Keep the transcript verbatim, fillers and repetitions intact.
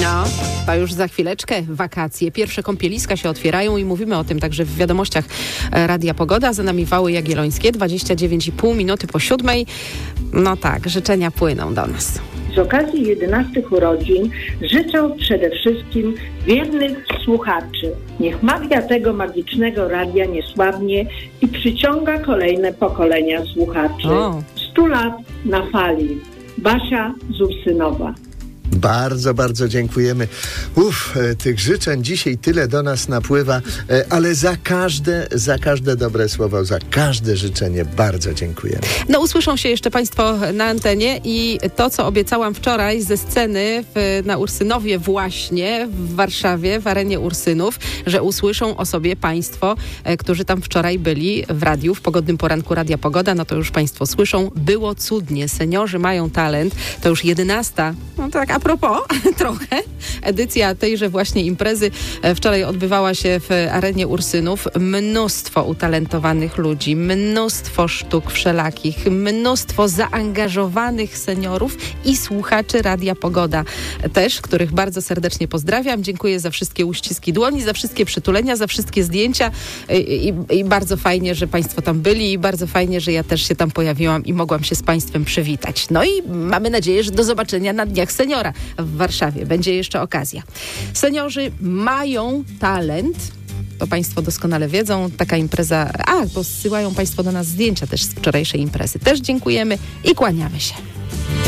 No, to już za chwileczkę wakacje. Pierwsze kąpieliska się otwierają i mówimy o tym także w wiadomościach Radia Pogoda. Za nami Wały Jagiellońskie, dwadzieścia dziewięć i pół minuty po siódmej. No tak, życzenia płyną do nas. Z okazji jedenastych urodzin życzę przede wszystkim wiernych słuchaczy. Niech magia tego magicznego radia nie słabnie i przyciąga kolejne pokolenia słuchaczy. O. stu lat na fali. Basia z Ursynowa. Bardzo, bardzo dziękujemy. Uff, tych życzeń dzisiaj tyle do nas napływa, ale za każde, za każde dobre słowo, za każde życzenie bardzo dziękujemy. No usłyszą się jeszcze Państwo na antenie i to, co obiecałam wczoraj ze sceny w, na Ursynowie właśnie, w Warszawie, w arenie Ursynów, że usłyszą o sobie Państwo, e, którzy tam wczoraj byli w radiu, w pogodnym poranku Radia Pogoda, no to już Państwo słyszą. Było cudnie. Seniorzy mają talent. To już jedenasta, no tak a propos, trochę, edycja tejże właśnie imprezy wczoraj odbywała się w arenie Ursynów. Mnóstwo utalentowanych ludzi, mnóstwo sztuk wszelakich, mnóstwo zaangażowanych seniorów i słuchaczy Radia Pogoda też, których bardzo serdecznie pozdrawiam. Dziękuję za wszystkie uściski dłoni, za wszystkie przytulenia, za wszystkie zdjęcia i, i, i bardzo fajnie, że Państwo tam byli i bardzo fajnie, że ja też się tam pojawiłam i mogłam się z Państwem przywitać. No i mamy nadzieję, że do zobaczenia na Dniach Seniora w Warszawie. Będzie jeszcze okazja. Seniorzy mają talent. To Państwo doskonale wiedzą. Taka impreza... A, bo zsyłają Państwo do nas zdjęcia też z wczorajszej imprezy. Też dziękujemy i kłaniamy się.